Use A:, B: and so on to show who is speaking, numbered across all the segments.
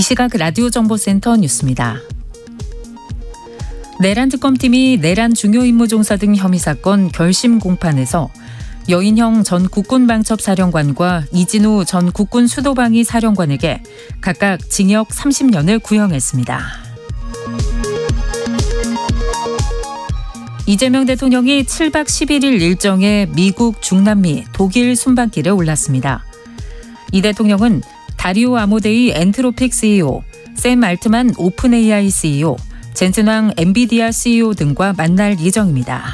A: 시각 라디오 정보센터 뉴스입니다. 내란 특검팀이 내란 중요 임무 종사 등 혐의 사건 결심 공판에서 여인형 전 국군방첩사령관과 이진우 전 국군 수도방위 사령관에게 각각 징역 30년을 구형했습니다. 이재명 대통령이 7박 11일 일정에 미국, 중남미, 독일 순방길에 올랐습니다. 이 대통령은 다리오 아모데이 엔트로픽 CEO, 샘 알트만 오픈 AI CEO, 젠슨 왕 엔비디아 CEO 등과 만날 예정입니다.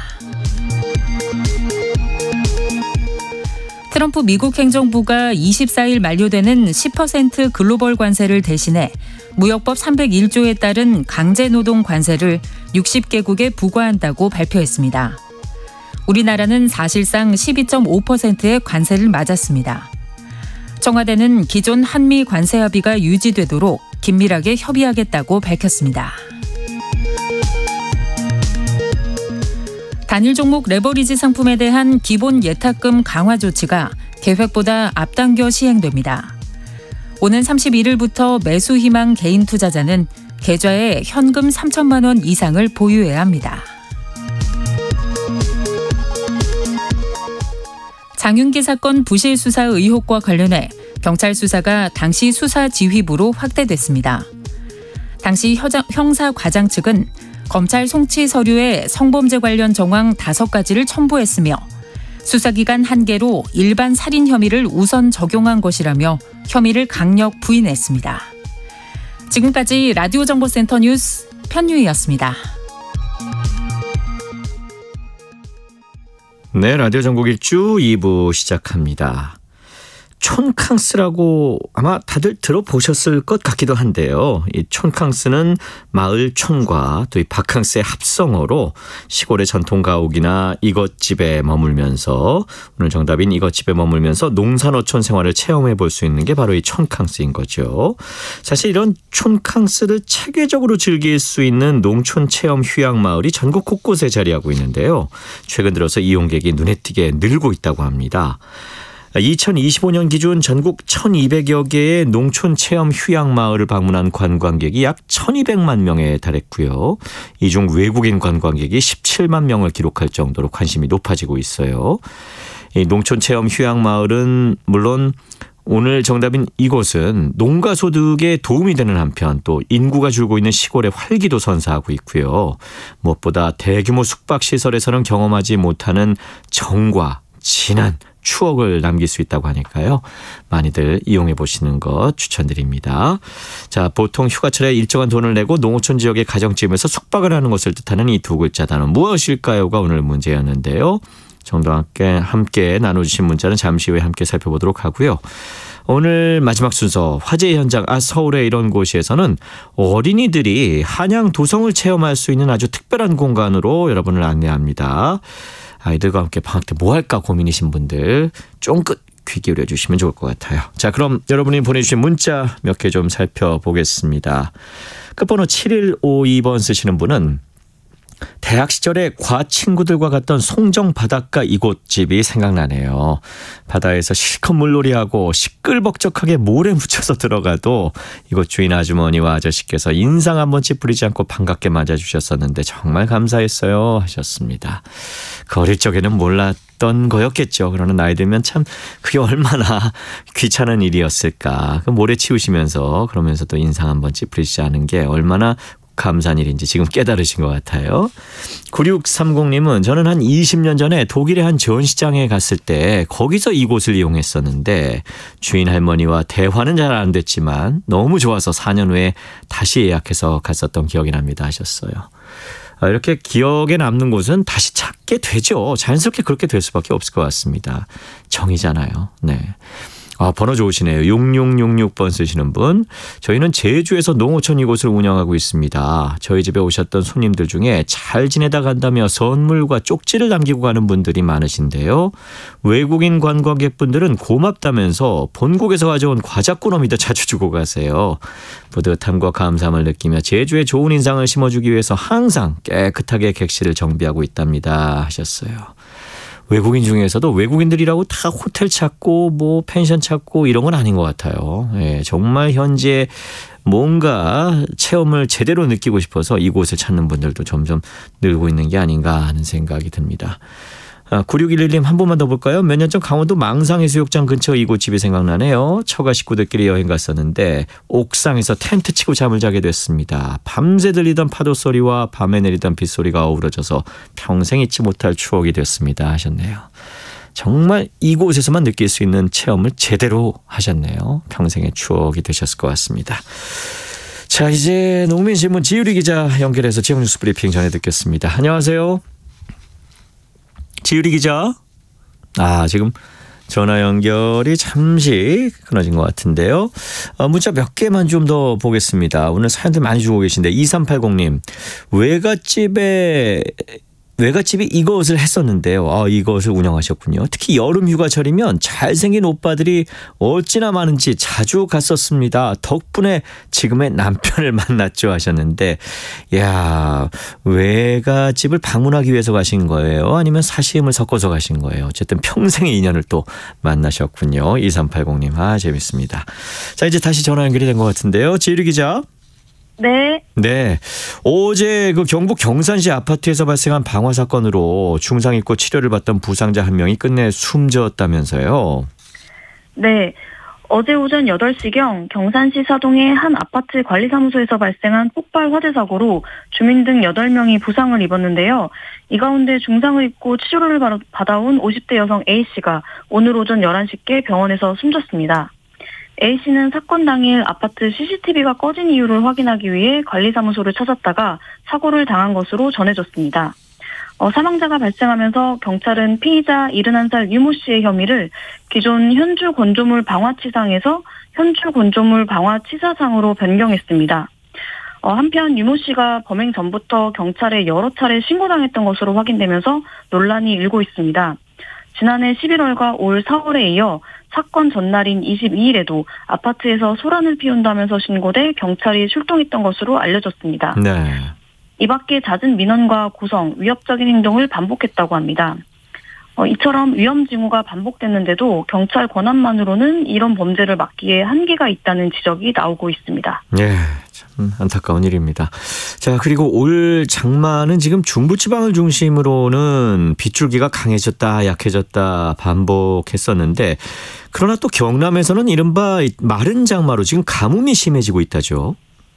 A: 트럼프 미국 행정부가 24일 만료되는 10% 글로벌 관세를 대신해 무역법 301조에 따른 강제노동 관세를 60개국에 부과한다고 발표했습니다. 우리나라는 사실상 12.5%의 관세를 맞았습니다. 청와대는 기존 한미 관세 합의가 유지되도록 긴밀하게 협의하겠다고 밝혔습니다. 단일 종목 레버리지 상품에 대한 기본 예탁금 강화 조치가 계획보다 앞당겨 시행됩니다. 오는 31일부터 매수 희망 개인 투자자는 계좌에 현금 3천만 원 이상을 보유해야 합니다. 장윤기 사건 부실 수사 의혹과 관련해 경찰 수사가 당시 수사 지휘부로 확대됐습니다. 당시 형사과장 측은 검찰 송치 서류에 성범죄 관련 정황 5가지를 첨부했으며 수사기간 한계로 일반 살인 혐의를 우선 적용한 것이라며 혐의를 강력 부인했습니다. 지금까지 라디오 정보센터 뉴스 편유희였습니다.
B: 네, 라디오 전국 일주 2부 시작합니다. 촌캉스라고 아마 다들 들어보셨을 것 같기도 한데요. 이 촌캉스는 마을 촌과 또 이 바캉스의 합성어로 시골의 전통 가옥이나 이것집에 머물면서, 오늘 정답인 이것집에 머물면서 농사노촌 생활을 체험해 볼 수 있는 게 바로 이 촌캉스인 거죠. 사실 이런 촌캉스를 체계적으로 즐길 수 있는 농촌 체험 휴양 마을이 전국 곳곳에 자리하고 있는데요. 최근 들어서 이용객이 눈에 띄게 늘고 있다고 합니다. 2025년 기준 전국 1,200여 개의 농촌 체험 휴양 마을을 방문한 관광객이 약 1,200만 명에 달했고요. 이 중 외국인 관광객이 17만 명을 기록할 정도로 관심이 높아지고 있어요. 이 농촌 체험 휴양 마을은 물론 오늘 정답인 이곳은 농가 소득에 도움이 되는 한편 또 인구가 줄고 있는 시골의 활기도 선사하고 있고요. 무엇보다 대규모 숙박시설에서는 경험하지 못하는 정과 진한 추억을 남길 수 있다고 하니까요. 많이들 이용해 보시는 것 추천드립니다. 자, 보통 휴가철에 일정한 돈을 내고 농어촌 지역의 가정집에서 숙박을 하는 것을 뜻하는 이 두 글자 단어 무엇일까요가 오늘 문제였는데요. 정답과 함께 나눠주신 문자는 잠시 후에 함께 살펴보도록 하고요. 오늘 마지막 순서 화재 현장 서울의 이런 곳에서는 어린이들이 한양 도성을 체험할 수 있는 아주 특별한 공간으로 여러분을 안내합니다. 아이들과 함께 방학 때 뭐 할까 고민이신 분들 쫑긋 귀 기울여 주시면 좋을 것 같아요. 자, 그럼 여러분이 보내주신 문자 몇 개 좀 살펴보겠습니다. 끝번호 7152번 쓰시는 분은 대학 시절에 과 친구들과 갔던 송정 바닷가 이곳집이 생각나네요. 바다에서 실컷 물놀이하고 시끌벅적하게 모래 묻혀서 들어가도 이곳 주인 아주머니와 아저씨께서 인상 한번 찌푸리지 않고 반갑게 맞아주셨었는데 정말 감사했어요 하셨습니다. 그 어릴 적에는 몰랐던 거였겠죠. 그러나 나이 들면 참 그게 얼마나 귀찮은 일이었을까. 그 모래 치우시면서 그러면서 또 인상 한번 찌푸리지 않은 게 얼마나 감사한 일인지 지금 깨달으신 것 같아요. 9630님은 저는 한 20년 전에 독일의 한 전시장에 갔을 때 거기서 이곳을 이용했었는데 주인 할머니와 대화는 잘 안 됐지만 너무 좋아서 4년 후에 다시 예약해서 갔었던 기억이 납니다 하셨어요. 이렇게 기억에 남는 곳은 다시 찾게 되죠. 자연스럽게 그렇게 될 수밖에 없을 것 같습니다. 정이잖아요. 네. 번호 좋으시네요. 6666번 쓰시는 분. 저희는 제주에서 농어촌 이곳을 운영하고 있습니다. 저희 집에 오셨던 손님들 중에 잘 지내다 간다며 선물과 쪽지를 남기고 가는 분들이 많으신데요. 외국인 관광객분들은 고맙다면서 본국에서 가져온 과자꾸러미도 자주 주고 가세요. 뿌듯함과 감사함을 느끼며 제주에 좋은 인상을 심어주기 위해서 항상 깨끗하게 객실을 정비하고 있답니다 하셨어요. 외국인 중에서도 외국인들이라고 다 호텔 찾고 뭐 펜션 찾고 이런 건 아닌 것 같아요. 예, 정말 현지에 뭔가 체험을 제대로 느끼고 싶어서 이곳을 찾는 분들도 점점 늘고 있는 게 아닌가 하는 생각이 듭니다. 9611님 한 번만 더 볼까요? 몇 년 전 강원도 망상해수욕장 근처 이곳 집이 생각나네요. 처가 식구들끼리 여행 갔었는데 옥상에서 텐트 치고 잠을 자게 됐습니다. 밤새 들리던 파도 소리와 밤에 내리던 빗소리가 어우러져서 평생 잊지 못할 추억이 됐습니다 하셨네요. 정말 이곳에서만 느낄 수 있는 체험을 제대로 하셨네요. 평생의 추억이 되셨을 것 같습니다. 자, 이제 농민신문 지유리 기자 연결해서 지역 뉴스 브리핑 전해 듣겠습니다. 안녕하세요. 지유리 기자. 지금 전화 연결이 잠시 끊어진 것 같은데요. 문자 몇 개만 좀 더 보겠습니다. 오늘 사연들 많이 주고 계신데 2380님 외갓집이 이것을 했었는데요. 이것을 운영하셨군요. 특히 여름 휴가철이면 잘생긴 오빠들이 어찌나 많은지 자주 갔었습니다. 덕분에 지금의 남편을 만났죠 하셨는데 외갓집을 방문하기 위해서 가신 거예요? 아니면 사시음을 섞어서 가신 거예요? 어쨌든 평생의 인연을 또 만나셨군요. 2380님 재밌습니다. 자, 이제 다시 전화 연결이 된 것 같은데요. 지유리 기자.
C: 네.
B: 어제 그 경북 경산시 아파트에서 발생한 방화 사건으로 중상 입고 치료를 받던 부상자 한 명이 끝내 숨졌다면서요.
C: 네. 어제 오전 8시경 경산시 사동의 한 아파트 관리사무소에서 발생한 폭발 화재 사고로 주민 등 8명이 부상을 입었는데요. 이 가운데 중상을 입고 치료를 받아온 50대 여성 A씨가 오늘 오전 11시께 병원에서 숨졌습니다. A씨는 사건 당일 아파트 CCTV가 꺼진 이유를 확인하기 위해 관리사무소를 찾았다가 사고를 당한 것으로 전해졌습니다. 사망자가 발생하면서 경찰은 피의자 71살 유모 씨의 혐의를 기존 현주 건조물 방화치상에서 현주 건조물 방화치사상으로 변경했습니다. 한편 유모 씨가 범행 전부터 경찰에 여러 차례 신고당했던 것으로 확인되면서 논란이 일고 있습니다. 지난해 11월과 올 4월에 이어 사건 전날인 22일에도 아파트에서 소란을 피운다면서 신고돼 경찰이 출동했던 것으로 알려졌습니다.
B: 네.
C: 이 밖에 잦은 민원과 고성, 위협적인 행동을 반복했다고 합니다. 이처럼 위험 징후가 반복됐는데도 경찰 권한만으로는 이런 범죄를 막기에 한계가 있다는 지적이 나오고 있습니다.
B: 네, 참 안타까운 일입니다. 자, 그리고 올 장마는 지금 중부지방을 중심으로는 빗줄기가 강해졌다 약해졌다 반복했었는데 그러나 또 경남에서는 이른바 마른 장마로 지금 가뭄이 심해지고 있다죠.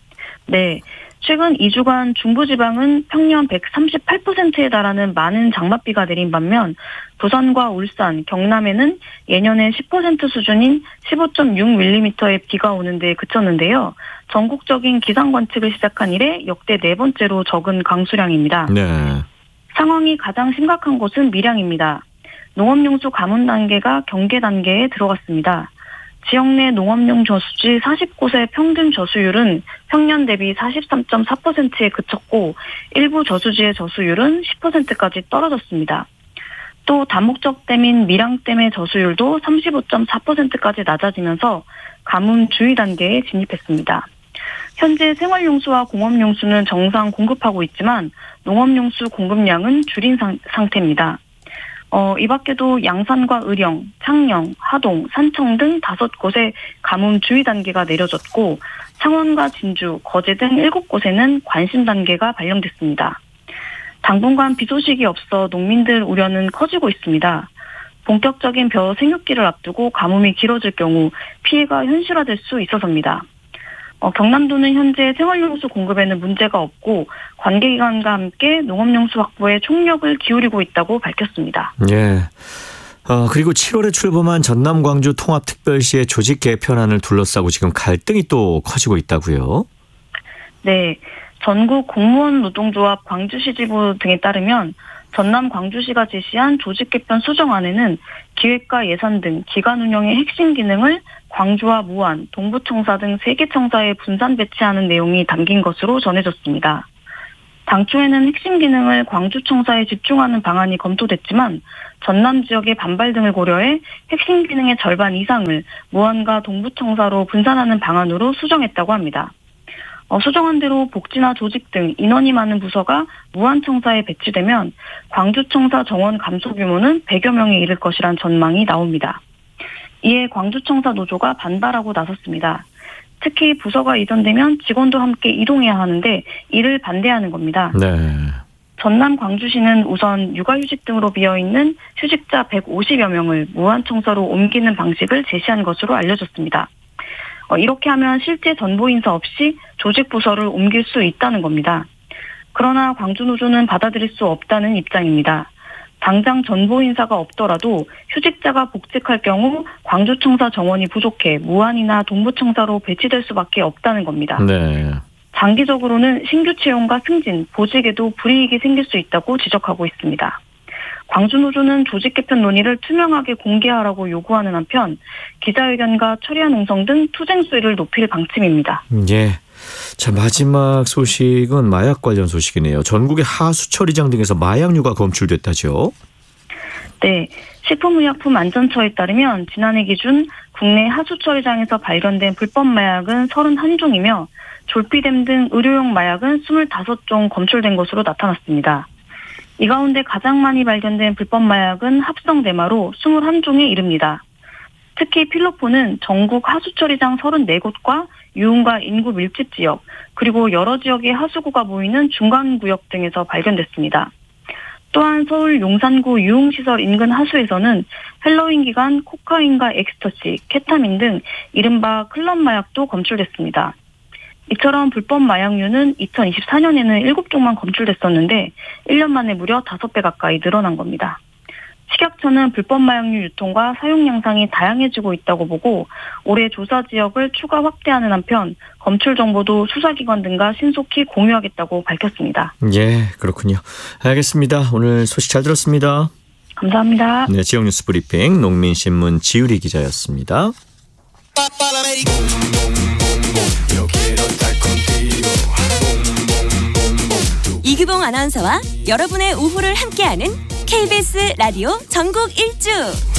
C: 네. 최근 2주간 중부지방은 평년 138%에 달하는 많은 장맛비가 내린 반면 부산과 울산, 경남에는 예년의 10% 수준인 15.6mm의 비가 오는 데 그쳤는데요. 전국적인 기상 관측을 시작한 이래 역대 4번째로 적은 강수량입니다.
B: 네.
C: 상황이 가장 심각한 곳은 밀양입니다. 농업용수 가뭄 단계가 경계 단계에 들어갔습니다. 지역 내 농업용 저수지 40곳의 평균 저수율은 평년 대비 43.4%에 그쳤고 일부 저수지의 저수율은 10%까지 떨어졌습니다. 또 다목적 댐인 밀양댐의 저수율도 35.4%까지 낮아지면서 가뭄 주의 단계에 진입했습니다. 현재 생활용수와 공업용수는 정상 공급하고 있지만 농업용수 공급량은 줄인 상태입니다. 이 밖에도 양산과 의령, 창녕, 하동, 산청 등 5곳에 가뭄 주의 단계가 내려졌고 창원과 진주, 거제 등 7곳에는 관심 단계가 발령됐습니다. 당분간 비 소식이 없어 농민들 우려는 커지고 있습니다. 본격적인 벼 생육기를 앞두고 가뭄이 길어질 경우 피해가 현실화될 수 있어서입니다. 경남도는 현재 생활용수 공급에는 문제가 없고 관계기관과 함께 농업용수 확보에 총력을 기울이고 있다고 밝혔습니다.
B: 예. 그리고 7월에 출범한 전남 광주 통합특별시의 조직 개편안을 둘러싸고 지금 갈등이 또 커지고 있다고요?
C: 네. 전국 공무원 노동조합 광주시 지부 등에 따르면 전남 광주시가 제시한 조직 개편 수정안에는 기획과 예산 등 기관 운영의 핵심 기능을 광주와 무안, 동부청사 등 3개 청사에 분산 배치하는 내용이 담긴 것으로 전해졌습니다. 당초에는 핵심 기능을 광주청사에 집중하는 방안이 검토됐지만 전남 지역의 반발 등을 고려해 핵심 기능의 절반 이상을 무안과 동부청사로 분산하는 방안으로 수정했다고 합니다. 수정한 대로 복지나 조직 등 인원이 많은 부서가 무한청사에 배치되면 광주청사 정원 감소 규모는 100여 명에 이를 것이란 전망이 나옵니다. 이에 광주청사 노조가 반발하고 나섰습니다. 특히 부서가 이전되면 직원도 함께 이동해야 하는데 이를 반대하는 겁니다.
B: 네.
C: 전남 광주시는 우선 육아휴직 등으로 비어있는 휴직자 150여 명을 무한청사로 옮기는 방식을 제시한 것으로 알려졌습니다. 이렇게 하면 실제 전보 인사 없이 조직 부서를 옮길 수 있다는 겁니다. 그러나 광주노조는 받아들일 수 없다는 입장입니다. 당장 전보 인사가 없더라도 휴직자가 복직할 경우 광주청사 정원이 부족해 무안이나 동부청사로 배치될 수밖에 없다는 겁니다.
B: 네.
C: 장기적으로는 신규 채용과 승진, 보직에도 불이익이 생길 수 있다고 지적하고 있습니다. 광주노조는 조직 개편 논의를 투명하게 공개하라고 요구하는 한편 기자회견과 철야 농성 등 투쟁 수위를 높일 방침입니다.
B: 예. 자, 마지막 소식은 마약 관련 소식이네요. 전국의 하수 처리장 등에서 마약류가 검출됐다죠?
C: 네. 식품의약품안전처에 따르면 지난해 기준 국내 하수 처리장에서 발견된 불법 마약은 31종이며 졸피뎀 등 의료용 마약은 25종 검출된 것으로 나타났습니다. 이 가운데 가장 많이 발견된 불법 마약은 합성 대마로 21종에 이릅니다. 특히 필로폰은 전국 하수처리장 34곳과 유흥과 인구 밀집 지역, 그리고 여러 지역의 하수구가 보이는 중간구역 등에서 발견됐습니다. 또한 서울 용산구 유흥시설 인근 하수에서는 헬로윈 기간 코카인과 엑스터시, 케타민 등 이른바 클럽 마약도 검출됐습니다. 이처럼 불법 마약류는 2024년에는 7종만 검출됐었는데 1년 만에 무려 5배 가까이 늘어난 겁니다. 식약처는 불법 마약류 유통과 사용 양상이 다양해지고 있다고 보고 올해 조사 지역을 추가 확대하는 한편 검출 정보도 수사기관 등과 신속히 공유하겠다고 밝혔습니다.
B: 예, 그렇군요. 알겠습니다. 오늘 소식 잘 들었습니다.
C: 감사합니다.
B: 네, 지역 뉴스 브리핑 농민신문 지유리 기자였습니다.
D: 이규봉 아나운서와 여러분의 오후를 함께하는 KBS 라디오 전국 일주.